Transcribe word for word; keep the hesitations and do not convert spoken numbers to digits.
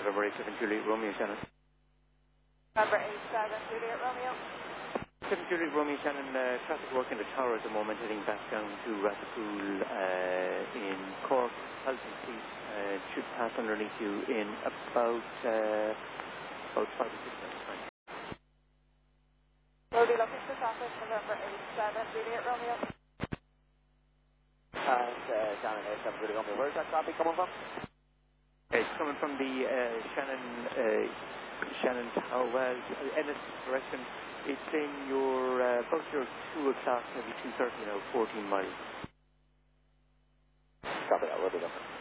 November eight seven Juliet Romeo Shannon. November eight seven Juliet Romeo. seven Juliet Romeo Shannon, uh, traffic work in the tower at the moment, heading back down to Rathpool uh, in Cork, Halton Street. Uh, should pass underneath you in about uh, about five or six minutes time. We'll be looking for traffic November eight seven Juliet Romeo. And uh, Shannon eight seven Juliet Romeo. Where's that traffic coming from? It's coming from the uh, Shannon uh, Shannon Tower, well, Ennis direction. It's in your uh, about your two o'clock, maybe two thirty now, fourteen miles. Copy that. We'll be looking.